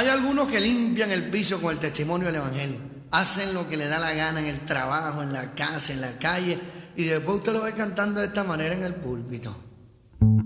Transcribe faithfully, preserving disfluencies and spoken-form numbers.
Hay algunos que limpian el piso con el testimonio del Evangelio. Hacen lo que le da la gana en el trabajo, en la casa, en la calle, y después usted lo ve cantando de esta manera en el púlpito.